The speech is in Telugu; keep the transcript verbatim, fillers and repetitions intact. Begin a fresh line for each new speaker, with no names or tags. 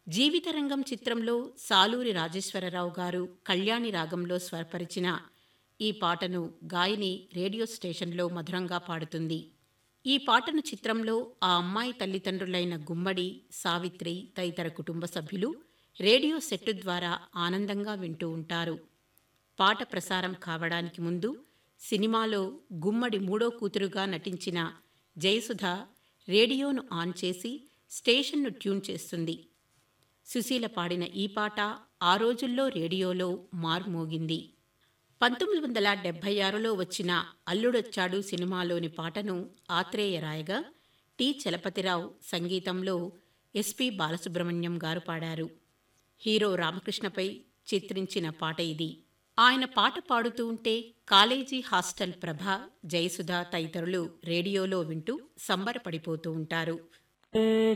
జీవితరంగం చిత్రంలో సాలూరి రాజేశ్వరరావు గారు కళ్యాణి రాగంలో స్వరపరిచిన ఈ పాటను గాయని రేడియో స్టేషన్లో మధురంగా పాడుతుంది. ఈ పాటను చిత్రంలో ఆ అమ్మాయి తల్లిదండ్రులైన గుమ్మడి, సావిత్రి తదితర కుటుంబ సభ్యులు రేడియో సెట్టు ద్వారా ఆనందంగా వింటూ ఉంటారు. పాట ప్రసారం కావడానికి ముందు సినిమాలో గుమ్మడి మూడో కూతురుగా నటించిన జయసుధ రేడియోను ఆన్ చేసి స్టేషన్ను ట్యూన్ చేస్తుంది. సుశీల పాడిన ఈ పాట ఆ రోజుల్లో రేడియోలో మార్మోగింది. పంతొమ్మిది వందల డెబ్బై ఆరులో వచ్చిన అల్లుడొచ్చాడు సినిమాలోని పాటను ఆత్రేయ రాయగా, టి చలపతిరావు సంగీతంలో ఎస్పి బాలసుబ్రహ్మణ్యం గారు పాడారు. హీరో రామకృష్ణపై చిత్రించిన పాట ఇది. ఆయన పాట పాడుతూ ఉంటే కాలేజీ హాస్టల్ ప్రభ, జయసుధ తదితరులు రేడియోలో వింటూ సంబరపడిపోతూ ఉంటారు.